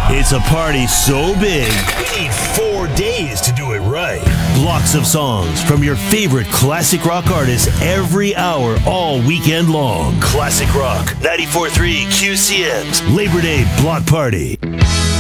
It's a party so big, we need 4 days to do it right. Blocks of songs from your favorite classic rock artists every hour, all weekend long. Classic Rock, 94.3 QCM's Labor Day Block Party.